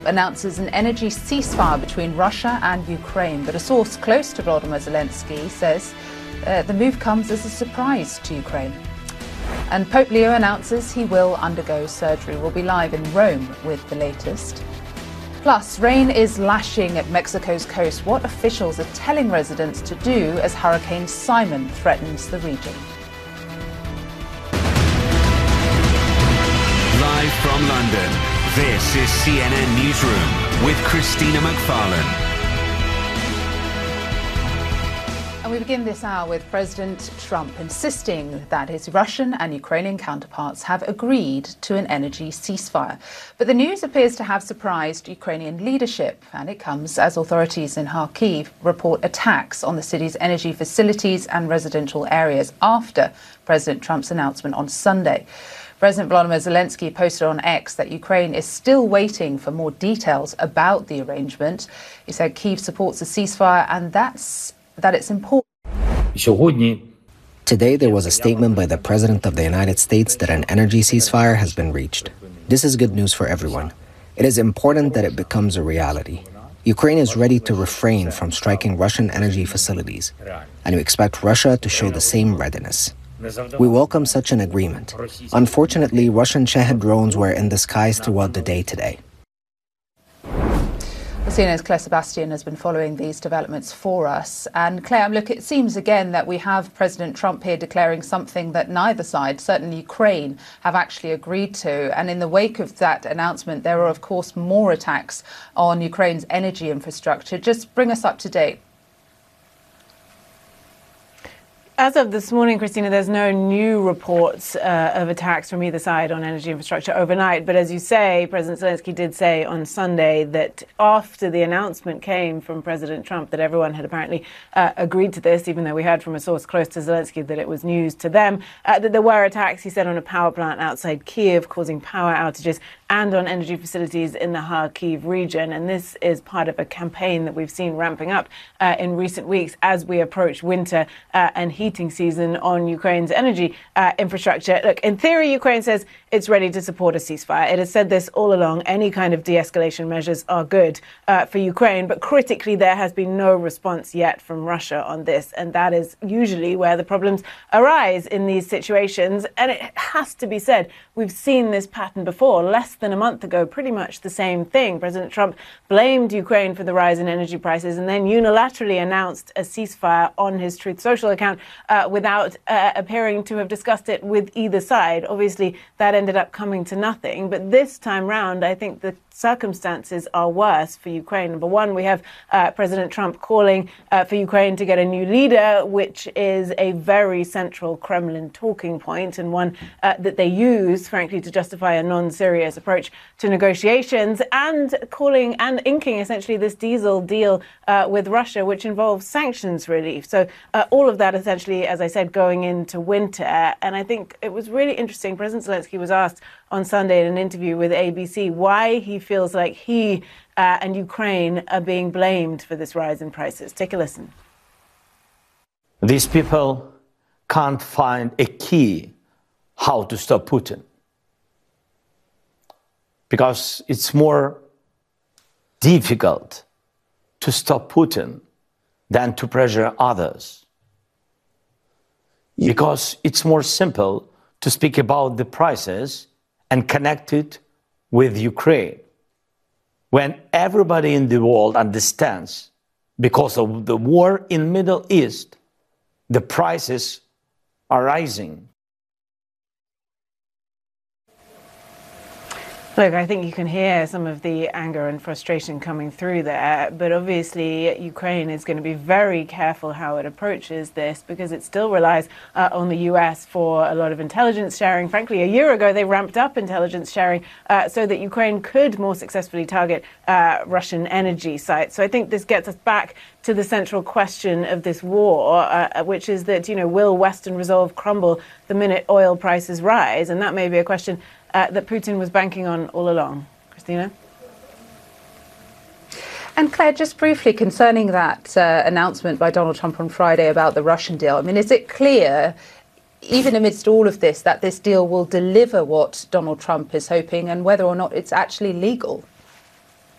Announces an energy ceasefire between Russia and Ukraine, but a source close to Volodymyr Zelensky says the move comes as a surprise to Ukraine. And Pope Leo announces he will undergo surgery. We'll be live in Rome with the latest. Plus, rain is lashing at Mexico's coast. What officials are telling residents to do as Hurricane Simon threatens the region. Live from London, this is CNN Newsroom with Christina McFarlane. And we begin this hour with President Trump insisting that his Russian and Ukrainian counterparts have agreed to an energy ceasefire. But the news appears to have surprised Ukrainian leadership, and it comes as authorities in Kharkiv report attacks on the city's energy facilities and residential areas after President Trump's announcement on Sunday. President Volodymyr Zelensky posted on X that Ukraine is still waiting for more details about the arrangement. He said Kyiv supports a ceasefire and that it's important. Today there was a statement by the President of the United States that an energy ceasefire has been reached. This is good news for everyone. It is important that it becomes a reality. Ukraine is ready to refrain from striking Russian energy facilities, and we expect Russia to show the same readiness. We welcome such an agreement. Unfortunately, Russian Shahed drones were in the skies throughout the day today. CNN's Claire Sebastian has been following these developments for us. And Claire, look, it seems again that we have President Trump here declaring something that neither side, certainly Ukraine, have actually agreed to. And in the wake of that announcement, there are, of course, more attacks on Ukraine's energy infrastructure. Just bring us up to date. As of this morning, Christina, there's no new reports of attacks from either side on energy infrastructure overnight. But as you say, President Zelensky did say on Sunday that after the announcement came from President Trump that everyone had apparently agreed to this, even though we heard from a source close to Zelensky that it was news to them, that there were attacks, he said, on a power plant outside Kyiv, causing power outages, and on energy facilities in the Kharkiv region. And this is part of a campaign that we've seen ramping up in recent weeks as we approach winter and heating season on Ukraine's energy infrastructure. Look, in theory, Ukraine says it's ready to support a ceasefire. It has said this all along. Any kind of de-escalation measures are good for Ukraine. But critically, there has been no response yet from Russia on this. And that is usually where the problems arise in these situations. And it has to be said, we've seen this pattern before. Less than a month ago, pretty much the same thing. President Trump blamed Ukraine for the rise in energy prices and then unilaterally announced a ceasefire on his Truth Social account without appearing to have discussed it with either side. Obviously, that ended up coming to nothing. But this time round, I think the circumstances are worse for Ukraine. Number one, we have President Trump calling for Ukraine to get a new leader, which is a very central Kremlin talking point and one that they use, frankly, to justify a non-serious approach to negotiations, and calling and inking essentially this diesel deal with Russia, which involves sanctions relief. So all of that essentially, as I said, going into winter. And I think it was really interesting. President Zelensky was asked on Sunday in an interview with ABC why he feels like he and Ukraine are being blamed for this rise in prices. Take a listen. These people can't find a key how to stop Putin, because it's more difficult to stop Putin than to pressure others. Because it's more simple to speak about the prices and connect it with Ukraine. When everybody in the world understands, because of the war in Middle East, the prices are rising. Look, I think you can hear some of the anger and frustration coming through there, but obviously Ukraine is going to be very careful how it approaches this, because it still relies on the US for a lot of intelligence sharing. Frankly, a year ago, they ramped up intelligence sharing so that Ukraine could more successfully target Russian energy sites. So I think this gets us back to the central question of this war, which is that, will Western resolve crumble the minute oil prices rise? And that may be a question that Putin was banking on all along. Christina? And Claire, just briefly concerning that announcement by Donald Trump on Friday about the Russian deal, I mean, is it clear, even amidst all of this, that this deal will deliver what Donald Trump is hoping, and whether or not it's actually legal?